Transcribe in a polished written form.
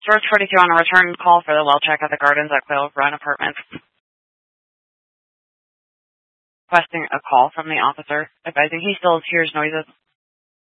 Source 42 on a return call for the well check at the Gardens at Quail Run Apartments. Requesting a call from the officer, advising he still hears noises